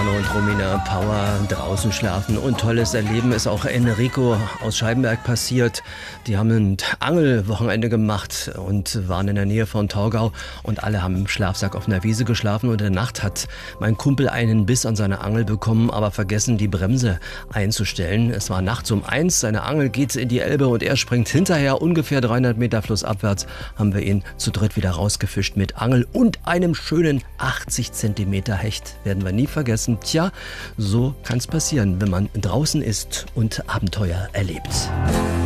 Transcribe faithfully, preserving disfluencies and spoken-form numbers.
Arno und Romina Power draußen schlafen und tolles Erleben ist auch Enrico aus Scheibenberg passiert. Die haben ein Angelwochenende gemacht und waren in der Nähe von Torgau und alle haben im Schlafsack auf einer Wiese geschlafen und in der Nacht hat mein Kumpel einen Biss an seiner Angel bekommen, aber vergessen die Bremse einzustellen. Es war nachts um eins, seine Angel geht in die Elbe und er springt hinterher, ungefähr dreihundert Meter flussabwärts haben wir ihn zu dritt wieder rausgefischt mit Angel und einem schönen achtzig Zentimeter Hecht. Werden wir nie vergessen. Tja, so kann es passieren, wenn man draußen ist und Abenteuer erlebt.